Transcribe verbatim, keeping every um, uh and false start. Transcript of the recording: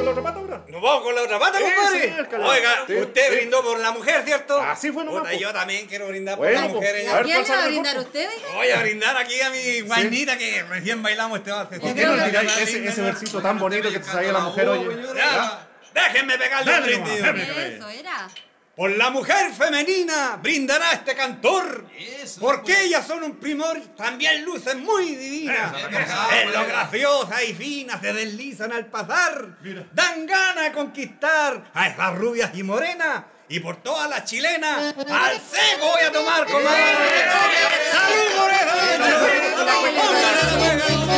la otra pata ahora. ¿Nos vamos con la otra pata, Sí, compadre? sí, calado. Oiga, Sí, usted sí. brindó por la mujer, ¿cierto? Así fue nomás, Puta, po. yo también quiero brindar Bueno, por las po. mujeres. A ¿A ver, quién ¿cuál le sale va a mejor? brindar usted, oiga? Voy a brindar aquí a mi guainita que recién bailamos este base. ¿Por qué no tiráis ese, ese versito tan bonito que te sabía la mujer, oye? Ya, déjenme pegarle un Dale nomás, brindis. dale. Eso era. Por la mujer femenina brindará este cantor. Eso, Porque pues. ellas son un primor, también lucen muy divinas. Eso, En lo graciosas y finas se deslizan al pasar. Mira. Dan ganas de conquistar a esas rubias y morenas. Y por todas las chilenas, al seco voy a tomar, comadre. ¡Salud por eso!